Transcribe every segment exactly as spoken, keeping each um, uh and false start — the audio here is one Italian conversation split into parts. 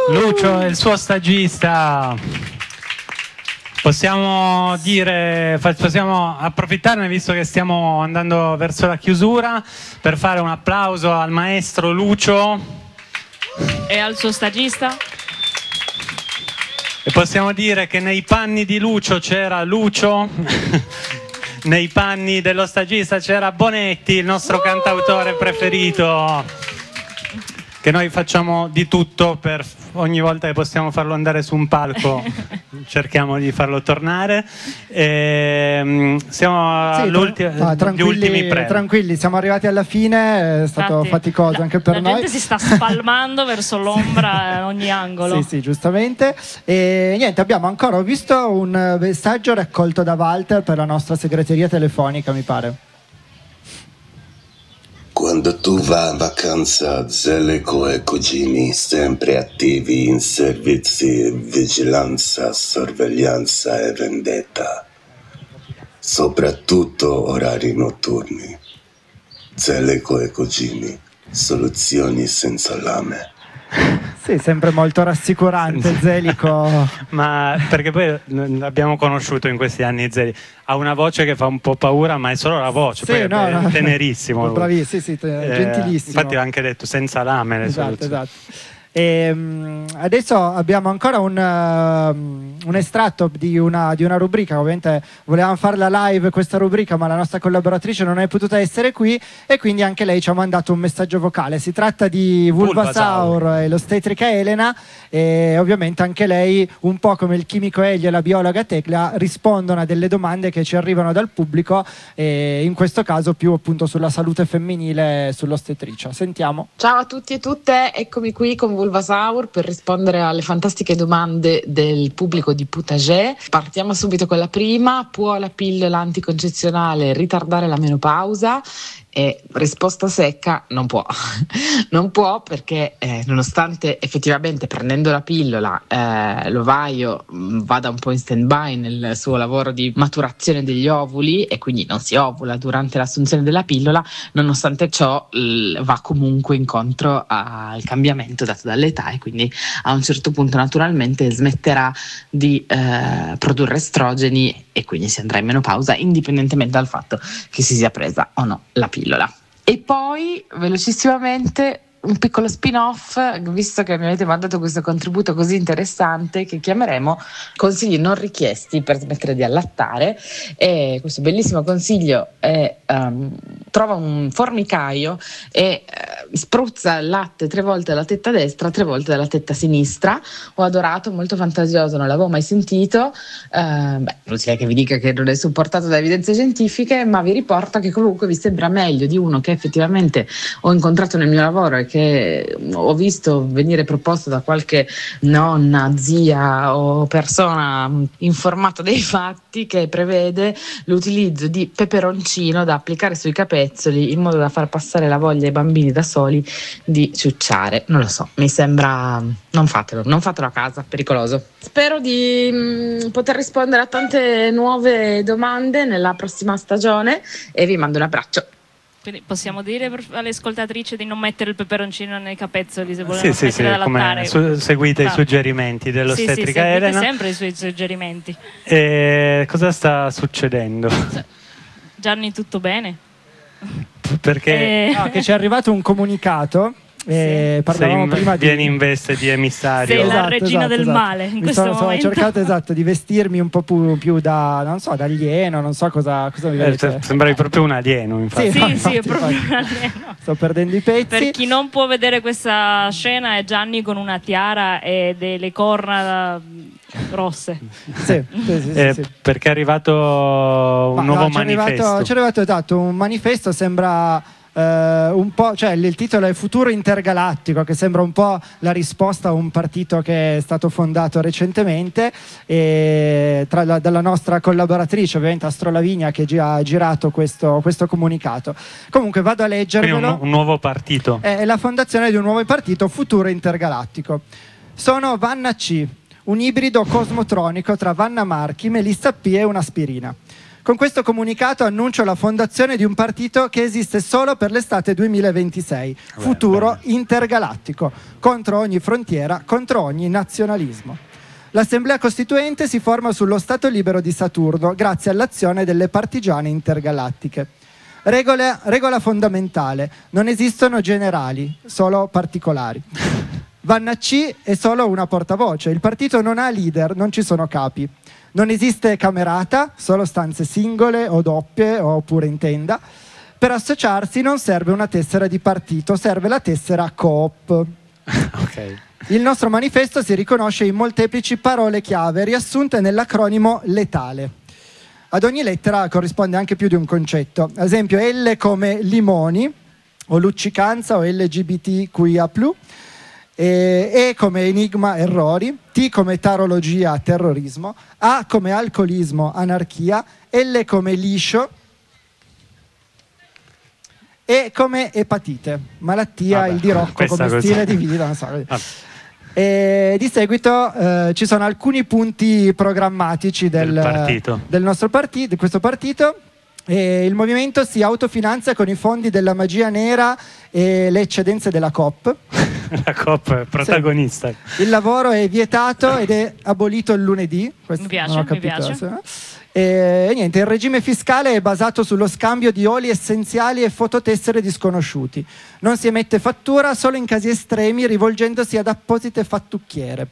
Lucio e il suo stagista. Possiamo dire, possiamo approfittarne, visto che stiamo andando verso la chiusura, per fare un applauso al maestro Lucio e al suo stagista. E possiamo dire che nei panni di Lucio c'era Lucio, nei panni dello stagista c'era Bonetti, il nostro cantautore preferito, che noi facciamo di tutto per ogni volta che possiamo farlo andare su un palco cerchiamo di farlo tornare. E, siamo sì, all'ultimo, tra- ah, gli ultimi premi. Tranquilli, siamo arrivati alla fine, è stato Infatti, faticoso la, anche per la noi. La gente si sta spalmando verso l'ombra a ogni angolo. Sì, sì, giustamente. E niente, abbiamo ancora, ho visto un messaggio raccolto da Walter per la nostra segreteria telefonica, mi pare. Quando tu vai in vacanza, Zelico e cugini sempre attivi in servizi, vigilanza, sorveglianza e vendetta, soprattutto orari notturni. Zelico e cugini, soluzioni senza lame. Sì, sempre molto rassicurante Zelico. Ma perché poi l'abbiamo conosciuto in questi anni, Zelico ha una voce che fa un po' paura, ma è solo la voce, sì, poi no, è no, tenerissimo. Bravissimo, sì, sì, eh, gentilissimo. Infatti ho anche detto senza lame le esatto, soluzioni. esatto. E, um, adesso abbiamo ancora un, uh, un estratto di una, di una rubrica. Ovviamente volevamo farla live questa rubrica, ma la nostra collaboratrice non è potuta essere qui e quindi anche lei ci ha mandato un messaggio vocale. Si tratta di Vulvasaur e l'ostetrica Elena, e ovviamente anche lei, un po' come il chimico Elio e la biologa Tecla, rispondono a delle domande che ci arrivano dal pubblico, e in questo caso più appunto sulla salute femminile e sull'ostetricia. Sentiamo. Ciao a tutti e tutte, eccomi qui con Vulvasaur per rispondere alle fantastiche domande del pubblico di Potager. Partiamo subito con la prima: può la pillola anticoncezionale ritardare la menopausa? E risposta secca: non può. Non può perché eh, nonostante effettivamente prendendo la pillola eh, l'ovaio mh, vada un po' in stand-by nel suo lavoro di maturazione degli ovuli e quindi non si ovula durante l'assunzione della pillola, nonostante ciò l- va comunque incontro al cambiamento dato dall'età e quindi a un certo punto naturalmente smetterà di eh, produrre estrogeni e quindi si andrà in menopausa indipendentemente dal fatto che si sia presa o no la pillola. E poi velocissimamente un piccolo spin-off, visto che mi avete mandato questo contributo così interessante, che chiameremo consigli non richiesti per smettere di allattare. E questo bellissimo consiglio è um, trova un formicaio e uh, spruzza il latte tre volte dalla tetta destra, tre volte dalla tetta sinistra. Ho adorato, molto fantasioso, non l'avevo mai sentito. Uh, beh, inutile che vi dica che non è supportato da evidenze scientifiche, ma vi riporto che comunque vi sembra meglio di uno che effettivamente ho incontrato nel mio lavoro e che ho visto venire proposto da qualche nonna, zia o persona informata dei fatti, che prevede l'utilizzo di peperoncino da applicare sui capezzoli in modo da far passare la voglia ai bambini da soli di ciucciare. Non lo so, mi sembra, non fatelo, non fatelo a casa, pericoloso. Spero di mh, poter rispondere a tante nuove domande nella prossima stagione e vi mando un abbraccio. Quindi possiamo dire alle ascoltatrici di non mettere il peperoncino nei capezzoli se vogliono sì, smettere sì, da lattare. Su, seguite Bravo. I suggerimenti dell'ostetrica sì, sì, Elena. sempre i suoi suggerimenti. E cosa sta succedendo? Gianni, tutto bene? Perché eh... no, che ci è arrivato un comunicato. Eh, sì. parlavamo in, prima di... vieni in veste di emissario. Sei esatto, la regina esatto, del esatto. male in Mi questo sono, momento. Ho cercato esatto di vestirmi un po' più, più da, non so, da alieno, non so cosa, cosa mi eh, vedete. Sembravi proprio un alieno, infatti. Sì, no, sì, infatti, sì, è proprio infatti. un alieno. Sto perdendo i pezzi. Per chi non può vedere questa scena, è Gianni con una tiara e delle corna rosse. Sì, sì, sì, eh, sì, sì. Perché è arrivato un Ma, nuovo no, c'è manifesto. Arrivato, c'è arrivato esatto, un manifesto, sembra... Uh, un po', cioè il titolo è Futuro Intergalattico, che sembra un po' la risposta a un partito che è stato fondato recentemente e tra la, dalla nostra collaboratrice ovviamente Astro Lavinia, che gi- ha girato questo, questo comunicato. Comunque vado a leggervelo. Quindi un, un nuovo partito. È la fondazione di un nuovo partito, Futuro Intergalattico. Sono Vanna C, un ibrido cosmotronico tra Vanna Marchi, Melissa P e un'aspirina. Con questo comunicato annuncio la fondazione di un partito che esiste solo per l'estate duemilaventisei, Beh, futuro bene. intergalattico, contro ogni frontiera, contro ogni nazionalismo. L'Assemblea Costituente si forma sullo Stato libero di Saturno grazie all'azione delle partigiane intergalattiche. Regole, regola fondamentale: non esistono generali, solo particolari. Vanna C è solo una portavoce, il partito non ha leader, non ci sono capi. Non esiste camerata, solo stanze singole o doppie oppure in tenda. Per associarsi non serve una tessera di partito, serve la tessera Coop. Ok. Il nostro manifesto si riconosce in molteplici parole chiave riassunte nell'acronimo LETALE. Ad ogni lettera corrisponde anche più di un concetto. Ad esempio L come limoni o luccicanza o L G B T Q I A plus, E, e come enigma errori, T come tarologia terrorismo, A come alcolismo anarchia, L come liscio, E come epatite malattia, Vabbè, il dirocco questa come cosa- stile di vita, non so. Vabbè. E di seguito eh, ci sono alcuni punti programmatici del, Del partito. del nostro partito, di questo partito. E il movimento si autofinanzia con i fondi della magia nera e le eccedenze della Coop. La Coop è protagonista. Il lavoro è vietato ed è abolito il lunedì. Questo Mi piace, non ho mi capito piace. se- E, e niente, il regime fiscale è basato sullo scambio di oli essenziali e fototessere di sconosciuti. Non si emette fattura solo in casi estremi rivolgendosi ad apposite fattucchiere.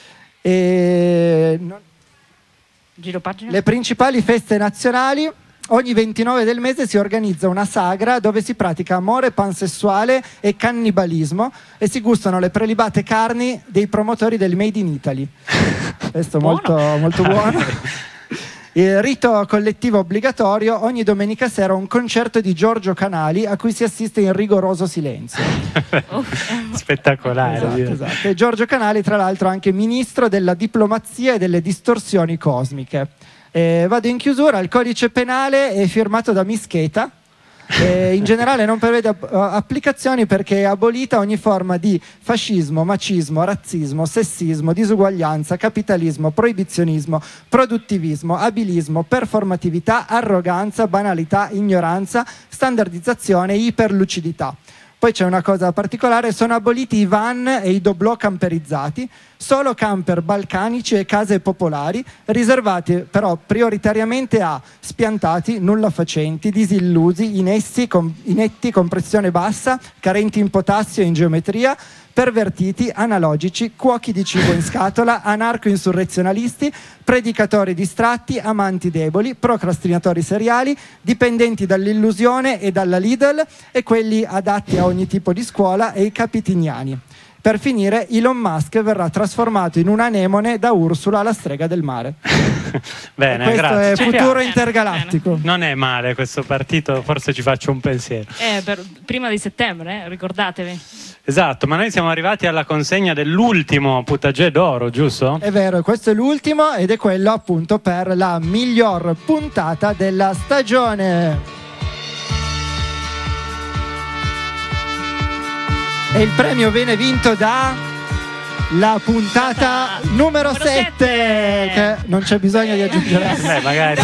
E non- Giro pagina. le principali feste nazionali: ogni ventinove del mese si organizza una sagra dove si pratica amore pansessuale e cannibalismo e si gustano le prelibate carni dei promotori del Made in Italy. Questo Buono. molto, molto buono. Il rito collettivo obbligatorio: ogni domenica sera un concerto di Giorgio Canali a cui si assiste in rigoroso silenzio. Spettacolare. Esatto, direi. esatto. E Giorgio Canali, tra l'altro, anche ministro della diplomazia e delle distorsioni cosmiche. Eh, vado in chiusura. Il codice penale è firmato da Mischeta. Eh, in generale non prevede app- applicazioni perché è abolita ogni forma di fascismo, macismo, razzismo, sessismo, disuguaglianza, capitalismo, proibizionismo, produttivismo, abilismo, performatività, arroganza, banalità, ignoranza, standardizzazione, iperlucidità. Poi c'è una cosa particolare: sono aboliti i van e i doblò camperizzati, solo camper balcanici e case popolari, riservati però prioritariamente a spiantati, nulla facenti, disillusi, inessi, con, inetti, con pressione bassa, carenti in potassio e in geometria, pervertiti, analogici, cuochi di cibo in scatola, anarco-insurrezionalisti, predicatori distratti, amanti deboli, procrastinatori seriali, dipendenti dall'illusione e dalla Lidl e quelli adatti a ogni tipo di scuola e i capitiniani. Per finire, Elon Musk verrà trasformato in un anemone da Ursula, la strega del mare. Bene, Questo grazie. è Ci futuro piace. intergalattico. Non è male questo partito, forse ci faccio un pensiero. Eh, per- prima di settembre, eh, ricordatevi. Esatto, ma noi siamo arrivati alla consegna dell'ultimo Poutager d'oro, giusto? È vero, questo è l'ultimo ed è quello appunto per la miglior puntata della stagione. E il premio viene vinto da la puntata numero Numero sette, sette. che non c'è bisogno di aggiungere. Beh, magari.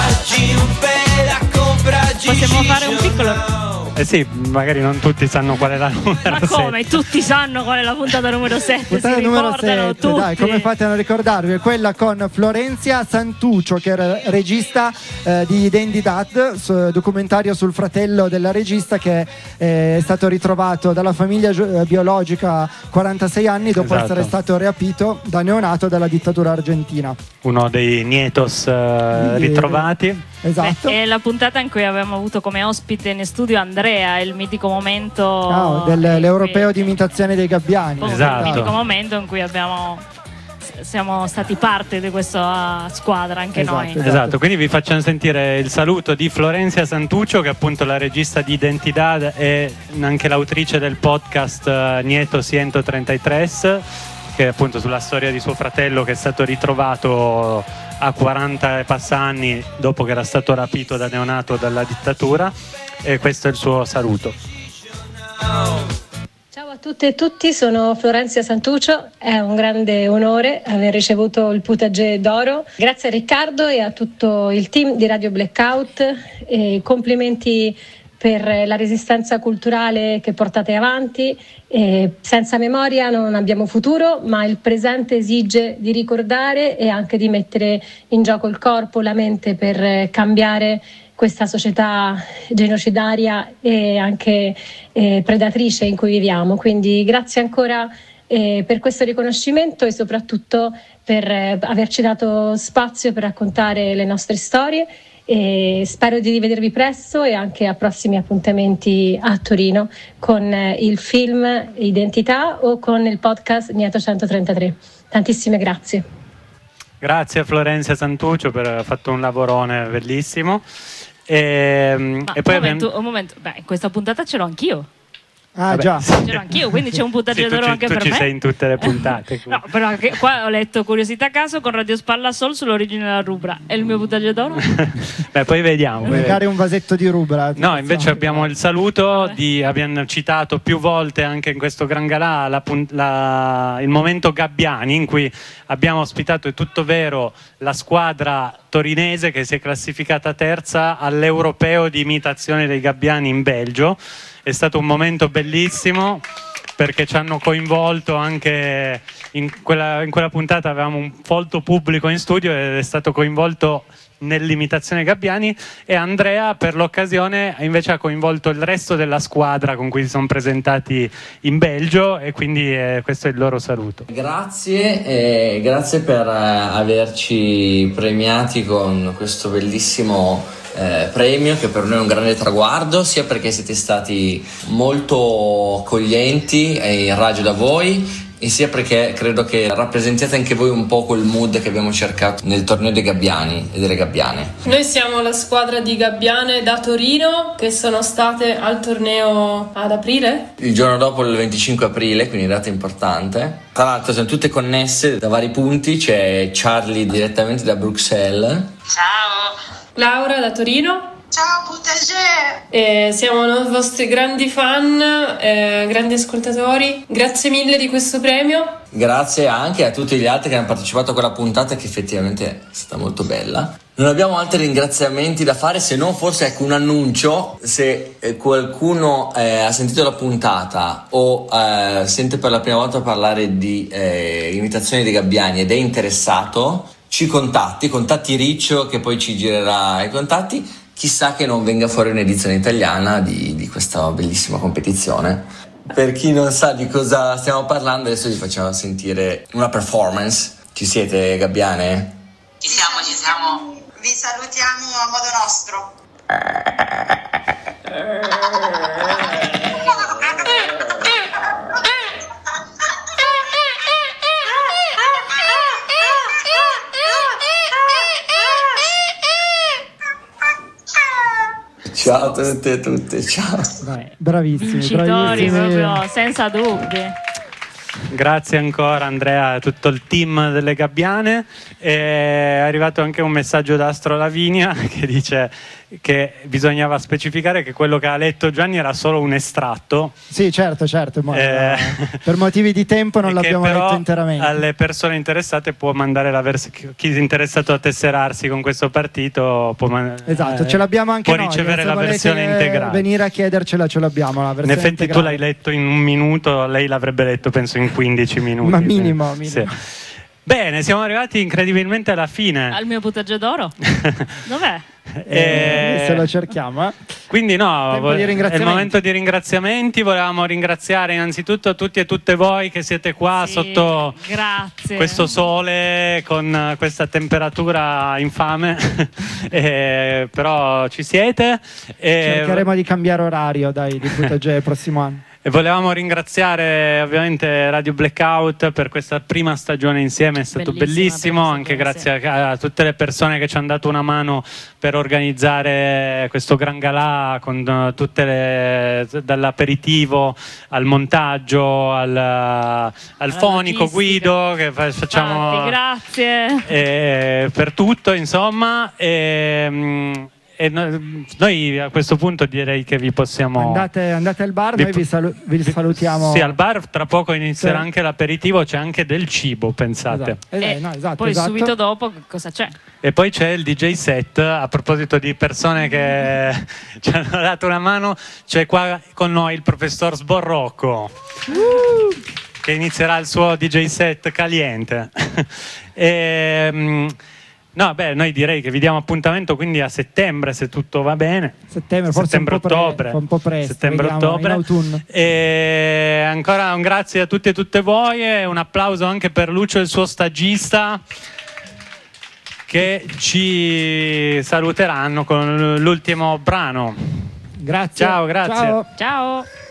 Possiamo fare un piccolo. Eh sì, magari non tutti sanno qual è la numero Ma come? sette. Tutti sanno qual è la puntata numero sette. Puntata si numero ricordano sette, tutti. dai, come fate a non ricordarvi? È quella con Florenzia Santuccio, che era regista eh, di Dandy Dad, su- documentario sul fratello della regista che eh, è stato ritrovato dalla famiglia gio- eh, biologica a quarantasei anni dopo Esatto. essere stato rapito da neonato dalla dittatura argentina. Uno dei nietos eh, Quindi, ritrovati. Esatto. Beh, è la puntata in cui avevamo avuto come ospite in studio Andrea, il mitico momento Ah, in dell'europeo cui- di imitazione dei gabbiani. proprio Esatto. il mitico momento in cui abbiamo siamo stati parte di questa squadra anche Esatto, noi. esatto. Esatto, quindi vi facciamo sentire il saluto di Florenzia Santuccio, che è appunto la regista di Identidad e anche l'autrice del podcast eh, Nieto centotrentatré, che è appunto sulla storia di suo fratello che è stato ritrovato a quaranta e passa anni dopo che era stato rapito da neonato dalla dittatura, e questo è il suo saluto. Ciao a tutte e tutti, sono Florenzia Santuccio, è un grande onore aver ricevuto il Poutager d'oro. Grazie a Riccardo e a tutto il team di Radio Blackout e complimenti per la resistenza culturale che portate avanti. E senza memoria non abbiamo futuro, ma il presente esige di ricordare e anche di mettere in gioco il corpo, la mente per cambiare questa società genocidaria e anche eh, predatrice in cui viviamo. Quindi grazie ancora eh, per questo riconoscimento e soprattutto per eh, averci dato spazio per raccontare le nostre storie. E spero di rivedervi presto e anche a prossimi appuntamenti a Torino con eh, il film Identità o con il podcast Nieto centotrentatré. Tantissime grazie. Grazie a Florenzia Santuccio per aver fatto un lavorone bellissimo. E, Ma e poi un momento, abbiamo... un momento. Beh, in questa puntata ce l'ho anch'io. Ah, Vabbè, già. C'ero anch'io, quindi c'è un Poutager sì, tu d'oro ci, anche tu per ci me. sei in tutte le puntate. No, però anche qua ho letto Curiosità a caso con Radio Spalla Sol sull'origine della rubra. È il mio Poutager d'oro? Beh, poi vediamo. Poi Magari un vasetto di rubra. No, invece abbiamo il saluto di, abbiamo citato più volte anche in questo Gran Galà la, la, il momento Gabbiani, in cui abbiamo ospitato, è tutto vero, la squadra torinese che si è classificata terza all'Europeo di imitazione dei gabbiani in Belgio. È stato un momento bellissimo perché ci hanno coinvolto anche in quella, in quella puntata, avevamo un folto pubblico in studio ed è stato coinvolto nell'imitazione Gabbiani, e Andrea per l'occasione invece ha coinvolto il resto della squadra con cui si sono presentati in Belgio, e quindi eh, questo è il loro saluto. Grazie, eh, grazie per eh, averci premiati con questo bellissimo eh, premio, che per noi è un grande traguardo, sia perché siete stati molto accoglienti e in raggio da voi, e sia perché credo che rappresentiate anche voi un po' quel mood che abbiamo cercato nel torneo dei gabbiani e delle gabbiane. Noi siamo la squadra di gabbiane da Torino che sono state al torneo ad aprile. Il giorno dopo, il venticinque aprile, quindi data importante. Tra l'altro sono tutte connesse da vari punti, c'è Charlie direttamente da Bruxelles. Ciao! Laura da Torino. Ciao Poutager! Eh, siamo i vostri grandi fan, eh, grandi ascoltatori. Grazie mille di questo premio. Grazie anche a tutti gli altri che hanno partecipato a quella puntata, che effettivamente è stata molto bella. Non abbiamo altri ringraziamenti da fare, se non forse ecco un annuncio. Se eh, qualcuno eh, ha sentito la puntata o eh, sente per la prima volta parlare di eh, imitazioni dei gabbiani ed è interessato, ci contatti, contatti Riccio che poi ci girerà i contatti. Chissà che non venga fuori un'edizione italiana di, di questa bellissima competizione. Per chi non sa di cosa stiamo parlando, adesso vi facciamo sentire una performance. Ci siete, gabbiane? Ci siamo, ci siamo. Vi salutiamo a modo nostro. Ciao a tutte e tutte, ciao. Vai, bravissimi, Vincitori bravissimi. proprio, senza dubbi. Grazie ancora Andrea, a tutto il team delle gabbiane. È arrivato anche un messaggio da Astro Lavinia che dice che bisognava specificare che quello che ha letto Gianni era solo un estratto. Sì, certo, certo, ma Eh, per motivi di tempo non e che l'abbiamo però letto interamente. alle persone interessate può mandare la versione, chi è interessato a tesserarsi con questo partito può man- Esatto, eh, ce l'abbiamo anche può noi. ricevere se la volete versione integrale. venire a chiedercela, ce l'abbiamo la In versione effetti tu integrale. l'hai letto in un minuto, lei l'avrebbe letto penso in quindici minuti. Ma minimo, minimo. Sì. Bene, siamo arrivati incredibilmente alla fine. Al mio Poutager d'oro? Dov'è? Eh, se lo cerchiamo, eh. Quindi no, Tempo vo- di è il ringraziamenti. momento di ringraziamenti. Volevamo ringraziare innanzitutto tutti e tutte voi che siete qua Sì, sotto grazie. questo sole con eh, questa temperatura infame. Eh, però ci siete. E- Cercheremo di cambiare orario, dai, di Poutager il prossimo anno. E volevamo ringraziare ovviamente Radio Blackout per questa prima stagione insieme, è stato Bellissima bellissimo, prima anche stagione, grazie a, a tutte le persone che ci hanno dato una mano per organizzare questo Gran Galà con uh, tutte le, dall'aperitivo al montaggio al, al fonico logistica. Guido che fa- facciamo Infatti, grazie. eh, per tutto insomma. E, mm, e noi a questo punto direi che vi possiamo andate, andate al bar, vi, noi vi, salu- vi salutiamo. Sì, al bar tra poco inizierà sì. anche l'aperitivo, c'è anche del cibo, pensate. Esatto. Eh, e no, esatto, poi esatto. subito dopo cosa c'è? E poi c'è il D J set, a proposito di persone che ci hanno dato una mano, c'è qua con noi il professor Sborrocco, uh! che inizierà il suo D J set caliente. e, no, beh, noi direi che vi diamo appuntamento quindi a settembre, se tutto va bene. Settembre, forse settembre, un po' pre- ottobre. un po' presto, Settembre, vediamo, ottobre. in autunno. E ancora un grazie a tutti e tutte voi e un applauso anche per Lucio e il suo stagista, che ci saluteranno con l'ultimo brano. Grazie. Ciao, grazie. Ciao. Ciao.